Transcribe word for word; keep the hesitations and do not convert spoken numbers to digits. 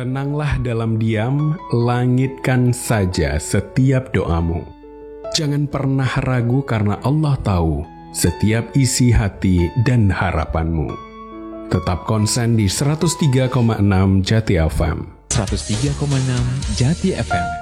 Tenanglah dalam diam, langitkan saja setiap doamu. Jangan pernah ragu karena Allah tahu setiap isi hati dan harapanmu. Tetap konsen di seratus tiga koma enam Jati F M. seratus tiga koma enam Jati F M.